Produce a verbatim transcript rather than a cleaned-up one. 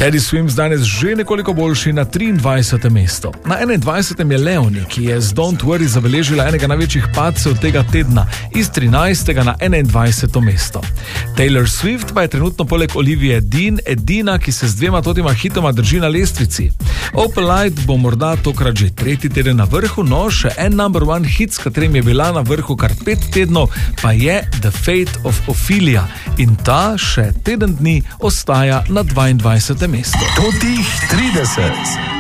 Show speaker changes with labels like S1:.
S1: Teddy Swims danes že nekoliko boljši na triindvajsetem mestu. Na enaindvajsetem je Leonie, ki je z Don't Worry zabeležila enega največjih padcev tega tedna, iz trinajstega na enaindvajseto mesto. Taylor Swift pa je trenutno poleg Olivije Dean edina, ki se z dvema totima hitoma drži na lestvici. Open Light bo morda tokrat že tretji teden na vrhu, no še en number one hit, s katerim je bila na vrhu kar pet tednov, pa je The Fate of Ophelia in ta še teden dni ostaja na dvaindvajsetem mestu.
S2: Totih trideset.